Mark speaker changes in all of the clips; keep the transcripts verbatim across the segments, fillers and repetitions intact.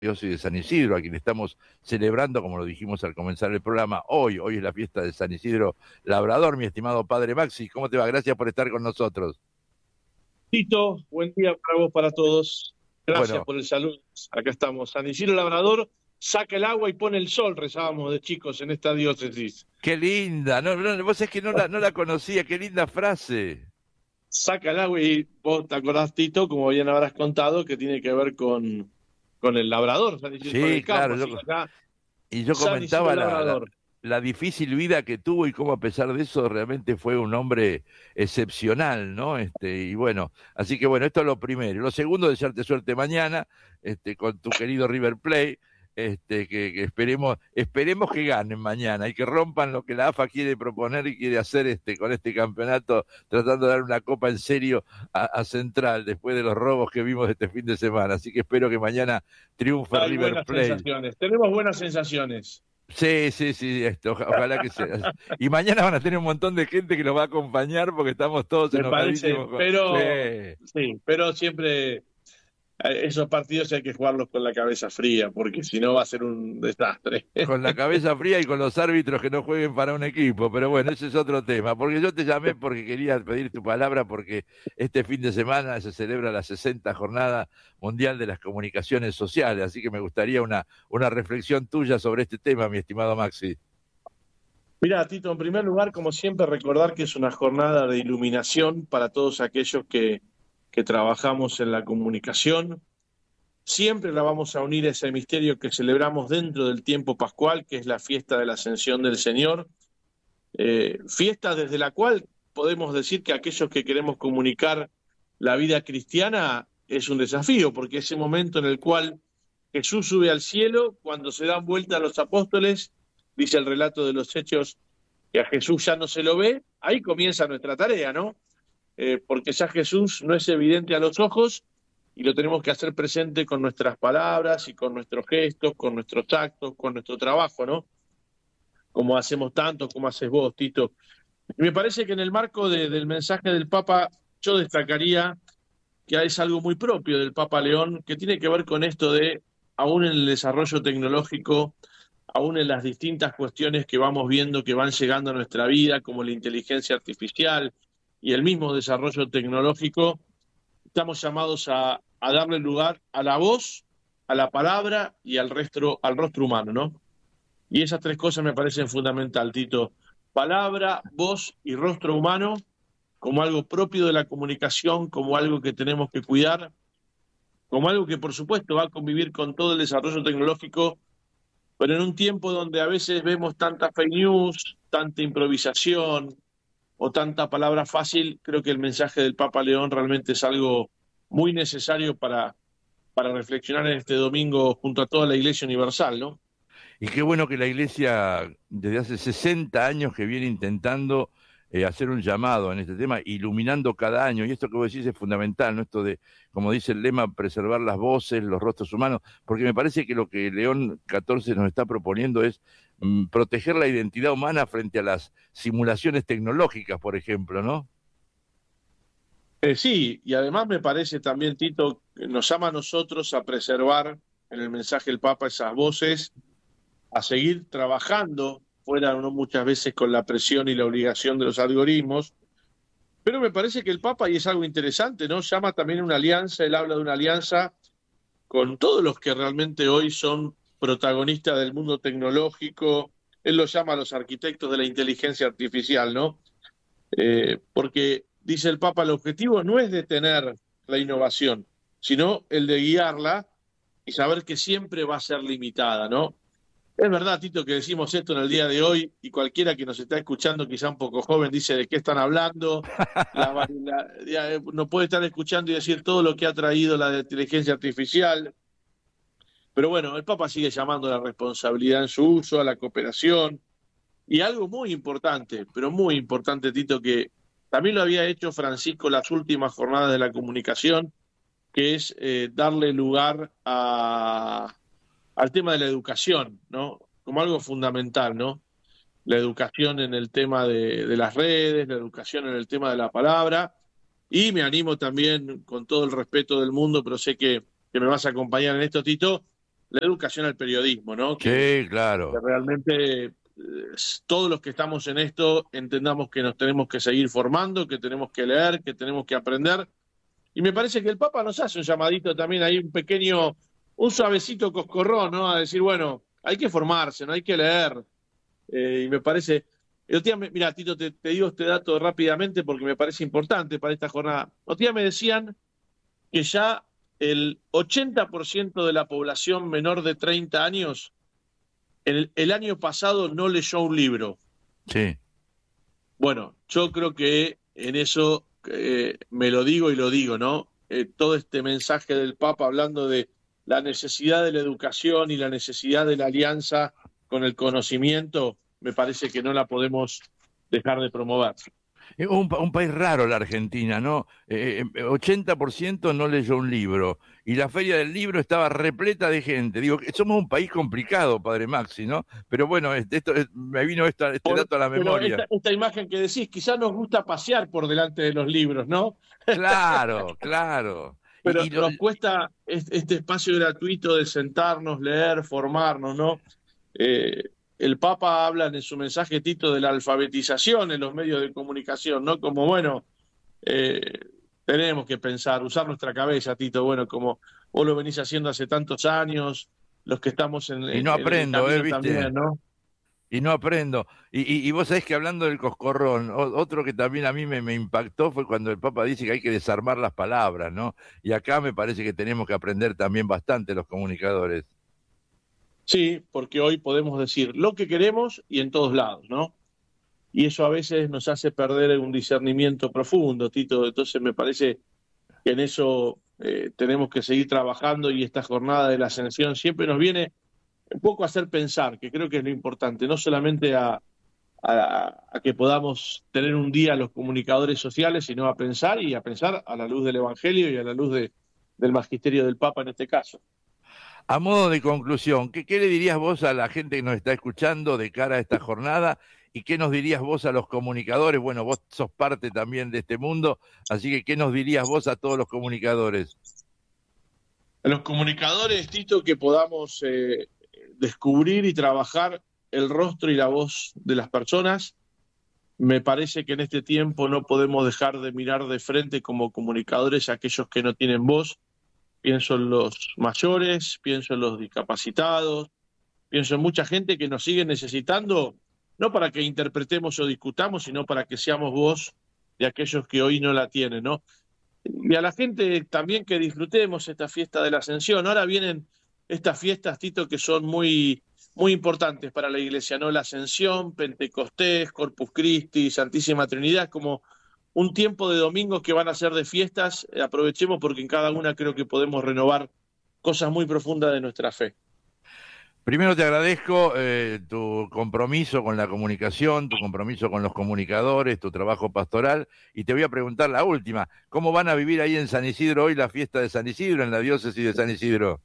Speaker 1: diócesis de San Isidro, a quien estamos celebrando, como lo dijimos al comenzar el programa, hoy, hoy es la fiesta de San Isidro Labrador, mi estimado padre Maxi, ¿cómo te va? Gracias por estar con nosotros.
Speaker 2: Tito, buen día para vos, para todos. Gracias
Speaker 1: Bueno,
Speaker 2: por el saludo. Acá estamos. San Isidro Labrador, saca el agua y pone el sol, rezábamos de chicos en esta diócesis.
Speaker 1: qué linda, no, no, vos es que no la, no la conocía, qué linda frase.
Speaker 2: Saca el agua y vos te acordás, Tito, como bien habrás contado, que tiene que ver con, con el labrador, San Isidro, con
Speaker 1: Sí,
Speaker 2: el campo.
Speaker 1: claro,
Speaker 2: Así
Speaker 1: yo,
Speaker 2: que acá,
Speaker 1: y yo
Speaker 2: San Isidro
Speaker 1: comentaba la, la,
Speaker 2: Labrador.
Speaker 1: la difícil vida que tuvo y cómo a pesar de eso realmente fue un hombre excepcional, ¿no? Este, y bueno, así que bueno, esto es lo primero. Lo segundo, desearte suerte mañana, este, con tu querido River Plate, este, que, que esperemos, esperemos que ganen mañana y que rompan lo que la A F A quiere proponer y quiere hacer este, con este campeonato, tratando de dar una copa en serio a, a Central después de los robos que vimos este fin de semana. Así que espero que mañana triunfe
Speaker 2: Hay
Speaker 1: River
Speaker 2: buenas
Speaker 1: Plate.
Speaker 2: sensaciones. Tenemos buenas sensaciones.
Speaker 1: Sí, sí, sí, esto, ojalá que sea. Y mañana van a tener un montón de gente que los va a acompañar porque estamos todos
Speaker 2: Me parece,
Speaker 1: enojadísimos. Con...
Speaker 2: pero
Speaker 1: Sí,
Speaker 2: sí, pero siempre esos partidos hay que jugarlos con la cabeza fría, porque si no va a ser un desastre.
Speaker 1: con la cabeza fría y con los árbitros que no jueguen para un equipo, pero bueno, ese es otro tema. Porque yo te llamé porque quería pedir tu palabra porque este fin de semana se celebra la sesenta Jornada Mundial de las Comunicaciones Sociales, así que me gustaría una, una reflexión tuya sobre este tema, mi estimado Maxi.
Speaker 2: Mira, Tito, en primer lugar, como siempre, recordar que es una jornada de iluminación para todos aquellos que, que trabajamos en la comunicación. Siempre la vamos a unir a ese misterio que celebramos dentro del tiempo pascual, que es la fiesta de la Ascensión del Señor. Eh, fiesta desde la cual podemos decir que aquellos que queremos comunicar la vida cristiana es un desafío, porque ese momento en el cual Jesús sube al cielo, cuando se dan vuelta los apóstoles, dice el relato de los Hechos, que a Jesús ya no se lo ve, ahí comienza nuestra tarea, ¿no? Eh, porque ya Jesús no es evidente a los ojos y lo tenemos que hacer presente con nuestras palabras y con nuestros gestos, con nuestros actos, con nuestro trabajo, ¿no? Como hacemos tanto, como haces vos, Tito. Y me parece que en el marco de, del mensaje del Papa, yo destacaría que es algo muy propio del Papa León, que tiene que ver con esto de, aún en el desarrollo tecnológico, aún en las distintas cuestiones que vamos viendo que van llegando a nuestra vida, como la inteligencia artificial y el mismo desarrollo tecnológico, estamos llamados a, a darle lugar a la voz, a la palabra y al rostro, al rostro humano, ¿no? Y esas tres cosas me parecen fundamental, Tito. Palabra, voz y rostro humano como algo propio de la comunicación, como algo que tenemos que cuidar, como algo que por supuesto va a convivir con todo el desarrollo tecnológico, pero en un tiempo donde a veces vemos tanta fake news, tanta improvisación o tanta palabra fácil, creo que el mensaje del Papa León realmente es algo muy necesario para, para reflexionar en este domingo junto a toda la Iglesia Universal, ¿no?
Speaker 1: Y qué bueno que la Iglesia desde hace sesenta años que viene intentando eh, hacer un llamado en este tema, iluminando cada año, y esto que vos decís es fundamental, ¿no? Esto de, como dice el lema, preservar las voces, los rostros humanos, porque me parece que lo que León catorce nos está proponiendo es mm, proteger la identidad humana frente a las simulaciones tecnológicas, por ejemplo, ¿no?
Speaker 2: Eh, sí, y además me parece también, Tito, que nos llama a nosotros a preservar en el mensaje del Papa esas voces, a seguir trabajando, fuera no muchas veces con la presión y la obligación de los algoritmos, pero me parece que el Papa, y es algo interesante, ¿no? Llama también una alianza, él habla de una alianza con todos los que realmente hoy son protagonistas del mundo tecnológico, él los llama a los arquitectos de la inteligencia artificial, ¿no? Eh, porque, dice el Papa, el objetivo no es detener la innovación, sino el de guiarla y saber que siempre va a ser limitada, ¿no? Es verdad, Tito, que decimos esto en el día de hoy y cualquiera que nos está escuchando, quizá un poco joven, dice de qué están hablando, la, la, ya, no puede estar escuchando y decir todo lo que ha traído la inteligencia artificial, pero bueno, el Papa sigue llamando a la responsabilidad en su uso, a la cooperación, y algo muy importante, pero muy importante, Tito, que también lo había hecho Francisco las últimas jornadas de la comunicación, que es eh, darle lugar a al tema de la educación, ¿no? Como algo fundamental, ¿no? La educación en el tema de, de las redes, la educación en el tema de la palabra, y me animo también, con todo el respeto del mundo, pero sé que, que me vas a acompañar en esto, Tito, la educación al periodismo, ¿no?
Speaker 1: Sí,
Speaker 2: Que, que
Speaker 1: claro.
Speaker 2: realmente eh, todos los que estamos en esto entendamos que nos tenemos que seguir formando, que tenemos que leer, que tenemos que aprender. Y me parece que el Papa nos hace un llamadito también ahí, un pequeño, un suavecito coscorrón, ¿no? A decir, bueno, hay que formarse, no hay que leer. Eh, y me parece, el otro día, me- mira, Tito, te, te digo este dato rápidamente porque me parece importante para esta jornada. El otro día me decían que ya el ochenta por ciento de la población menor de treinta años el, el año pasado no leyó un libro.
Speaker 1: Sí.
Speaker 2: Bueno, yo creo que en eso eh, me lo digo y lo digo, ¿no? Eh, todo este mensaje del Papa hablando de la necesidad de la educación y la necesidad de la alianza con el conocimiento, me parece que no la podemos dejar de promover.
Speaker 1: Es un, pa- un país raro la Argentina, ¿no? Eh, eh, ochenta por ciento no leyó un libro y la feria del libro estaba repleta de gente. Digo, que somos un país complicado, padre Maxi, ¿no? Pero bueno, este, esto, eh, me vino esta- este
Speaker 2: Por-
Speaker 1: dato a la
Speaker 2: pero
Speaker 1: memoria.
Speaker 2: esta, esta imagen que decís, quizás nos gusta pasear por delante de los libros, ¿no?
Speaker 1: Claro, claro. Y,
Speaker 2: Pero
Speaker 1: y lo-
Speaker 2: nos cuesta este, este espacio gratuito de sentarnos, leer, formarnos, ¿no? Eh, el Papa habla en su mensaje, Tito, de la alfabetización en los medios de comunicación, ¿no? Como, bueno, eh, tenemos que pensar, usar nuestra cabeza, Tito, bueno, como vos lo venís haciendo hace tantos años, los que estamos en,
Speaker 1: y
Speaker 2: en-
Speaker 1: no
Speaker 2: en el
Speaker 1: aprendo, ¿eh?
Speaker 2: camino
Speaker 1: ¿Viste?
Speaker 2: también, ¿no?
Speaker 1: Y no aprendo. Y, y, y vos sabés que hablando del coscorrón, o- otro que también a mí me, me impactó fue cuando el Papa dice que hay que desarmar las palabras, ¿no? Y acá me parece que tenemos que aprender también bastante los comunicadores.
Speaker 2: Sí, porque hoy podemos decir lo que queremos y en todos lados, ¿no? Y eso a veces nos hace perder un discernimiento profundo, Tito. Entonces me parece que en eso eh, tenemos que seguir trabajando y esta jornada de la ascensión siempre nos viene un poco a hacer pensar, que creo que es lo importante, no solamente a, a, a que podamos tener un día los comunicadores sociales, sino a pensar y a pensar a la luz del Evangelio y a la luz de, del magisterio del Papa en este caso.
Speaker 1: A modo de conclusión, ¿qué, qué le dirías vos a la gente que nos está escuchando de cara a esta jornada? ¿Y qué nos dirías vos a los comunicadores? Bueno, vos sos parte también de este mundo, así que ¿qué nos dirías vos a todos los comunicadores?
Speaker 2: A los comunicadores, Tito, que podamos eh, descubrir y trabajar el rostro y la voz de las personas. Me parece que en este tiempo no podemos dejar de mirar de frente como comunicadores a aquellos que no tienen voz. Pienso en los mayores, pienso en los discapacitados, pienso en mucha gente que nos sigue necesitando, no para que interpretemos o discutamos, sino para que seamos voz de aquellos que hoy no la tienen, ¿no? Y a la gente también que disfrutemos esta fiesta de la Ascensión. Ahora vienen estas fiestas, Tito, que son muy, muy importantes para la Iglesia, ¿no? La Ascensión, Pentecostés, Corpus Christi, Santísima Trinidad, como un tiempo de domingos que van a ser de fiestas. Eh, Aprovechemos porque en cada una creo que podemos renovar cosas muy profundas de nuestra fe.
Speaker 1: Primero te agradezco eh, tu compromiso con la comunicación, tu compromiso con los comunicadores, tu trabajo pastoral, y te voy a preguntar la última, ¿cómo van a vivir ahí en San Isidro hoy la fiesta de San Isidro, en la diócesis de San Isidro?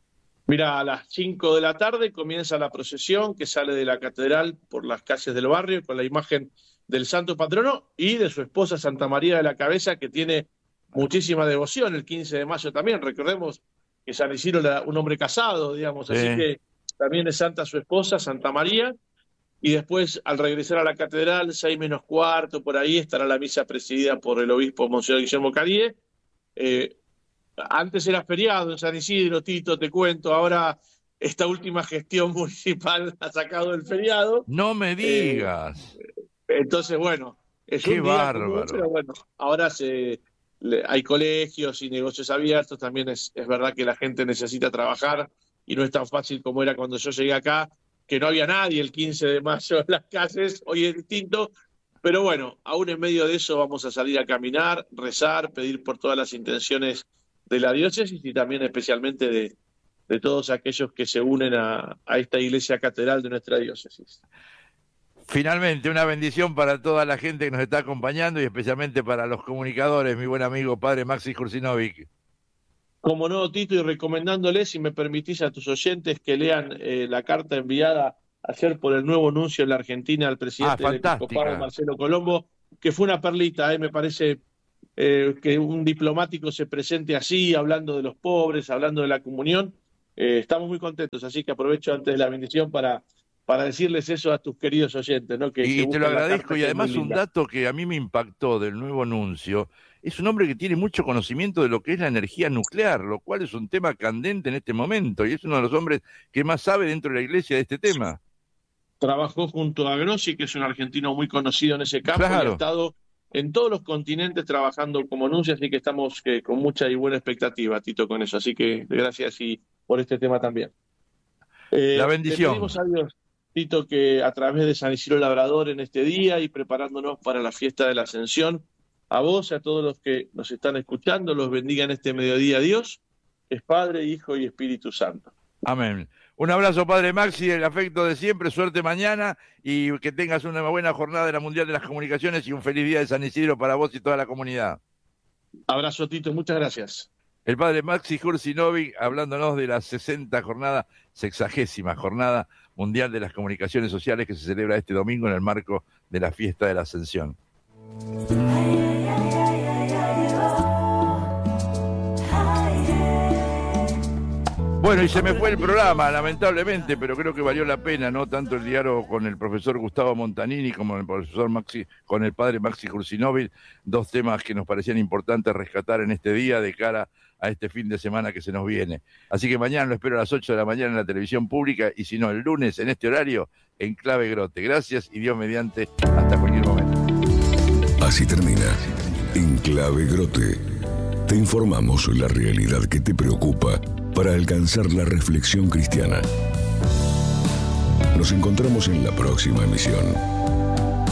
Speaker 2: Mira, a las cinco de la tarde comienza la procesión que sale de la catedral por las calles del barrio con la imagen del santo patrono y de su esposa Santa María de la Cabeza, que tiene muchísima devoción el quince de mayo también. Recordemos que San Isidro era un hombre casado, digamos,
Speaker 1: Sí.
Speaker 2: así que también es santa su esposa, Santa María. Y después, al regresar a la catedral, seis menos cuarto, por ahí, estará la misa presidida por el obispo Monseñor Guillermo Carie. Eh, Antes era feriado en San Isidro, Tito, te cuento, ahora esta última gestión municipal ha sacado el feriado.
Speaker 1: No me
Speaker 2: Eh,
Speaker 1: digas,
Speaker 2: entonces, bueno, es
Speaker 1: qué
Speaker 2: un día común,
Speaker 1: bárbaro.
Speaker 2: pero bueno, ahora se, le, hay colegios y negocios abiertos, también es, es verdad que la gente necesita trabajar y no es tan fácil como era cuando yo llegué acá, que no había nadie el quince de mayo en las calles, hoy es distinto, pero bueno, aún en medio de eso vamos a salir a caminar, rezar, pedir por todas las intenciones de la diócesis y también especialmente de, de todos aquellos que se unen a, a esta iglesia catedral de nuestra diócesis.
Speaker 1: Finalmente, una bendición para toda la gente que nos está acompañando y especialmente para los comunicadores, mi buen amigo padre Maxi Kursinovic.
Speaker 2: Como no, Tito, y recomendándoles, si me permitís a tus oyentes, que lean eh, la carta enviada ayer por el nuevo nuncio en la Argentina al
Speaker 1: Ah,
Speaker 2: presidente del Episcopado,
Speaker 1: fantástica.
Speaker 2: Marcelo Colombo, que fue una perlita, eh, me parece eh, que un diplomático se presente así, hablando de los pobres, hablando de la comunión, eh, estamos muy contentos, así que aprovecho antes de la bendición para, para decirles eso a tus queridos oyentes, ¿no? Que, que
Speaker 1: Y te lo
Speaker 2: busquen la
Speaker 1: agradezco,
Speaker 2: carta,
Speaker 1: y
Speaker 2: que es muy
Speaker 1: además un
Speaker 2: linda.
Speaker 1: dato que a mí me impactó del nuevo nuncio, es un hombre que tiene mucho conocimiento de lo que es la energía nuclear, lo cual es un tema candente en este momento, y es uno de los hombres que más sabe dentro de la iglesia de este tema.
Speaker 2: Trabajó junto a Grossi, que es un argentino muy conocido en ese campo, y ha
Speaker 1: Claro.
Speaker 2: estado en todos los continentes trabajando como nuncio, así que estamos eh, con mucha y buena expectativa, Tito, con eso. Así que gracias y por este tema también. Eh,
Speaker 1: La
Speaker 2: le
Speaker 1: bendición.
Speaker 2: pedimos a Dios, Tito, que a través de San Isidro Labrador en este día y preparándonos para la fiesta de la Ascensión, a vos y a todos los que nos están escuchando, los bendiga en este mediodía Dios, que es Padre, Hijo y Espíritu Santo.
Speaker 1: Amén. Un abrazo, Padre Maxi, el afecto de siempre, suerte mañana y que tengas una buena jornada de la Mundial de las Comunicaciones y un feliz día de San Isidro para vos y toda la comunidad.
Speaker 2: Abrazo, Tito, muchas gracias.
Speaker 1: El Padre Maxi Kursinovic hablándonos de la sesenta jornada, sexagésima jornada mundial de las comunicaciones sociales que se celebra este domingo en el marco de la fiesta de la Ascensión. Bueno, y se me fue el programa, lamentablemente, pero creo que valió la pena, ¿no? Tanto el diálogo con el profesor Gustavo Montanini como el profesor Maxi, con el padre Maxi Kursinovic, dos temas que nos parecían importantes rescatar en este día de cara a este fin de semana que se nos viene. Así que mañana lo espero a las ocho de la mañana en la televisión pública y si no, el lunes en este horario en Clave Grote. Gracias y Dios mediante, hasta cualquier momento.
Speaker 3: Así termina En Clave Grote. Te informamos la realidad que te preocupa para alcanzar la reflexión cristiana. Nos encontramos en la próxima emisión.